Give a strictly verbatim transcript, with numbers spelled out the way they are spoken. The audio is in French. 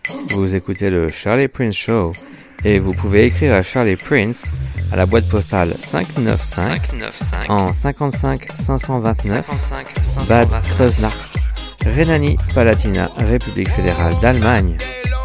Vous écoutez le Charlie Prince Show et vous pouvez écrire à Charlie Prince à la boîte postale cinq neuf cinq en cinquante-cinq cinq cent vingt-neuf Bad Kreuznach, Rhénanie-Palatinat, République fédérale d'Allemagne.